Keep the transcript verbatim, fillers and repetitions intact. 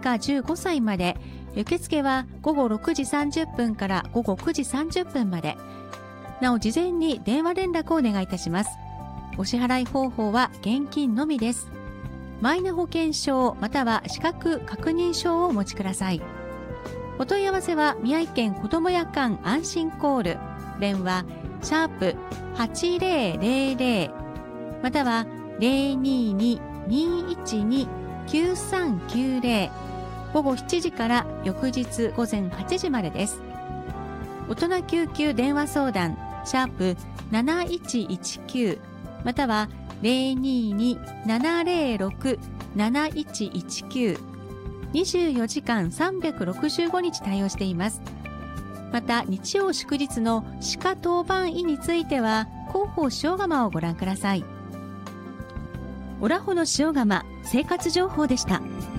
かじゅうごさいまで。受付はごごろくじさんじゅっぷんからごごくじさんじゅっぷんまで。なお、事前に電話連絡をお願いいたします。お支払い方法は現金のみです。マイナ保険証または資格確認書をお持ちください。お問い合わせは宮城県子ども夜間安心コール電話シャープはちぜろぜろぜろまたは ゼロにーにーにーいちにーきゅうさんきゅうぜろ 午後しちじから翌日ごぜんはちじまでです。大人救急電話相談シャープなないちいちきゅうまたは ゼロにーにーななぜろろくなないちいちきゅう にじゅうよじかんさんびゃくろくじゅうごにち対応しています。また日曜祝日の歯科当番医については広報塩釜をご覧ください。オラホの塩釜生活情報でした。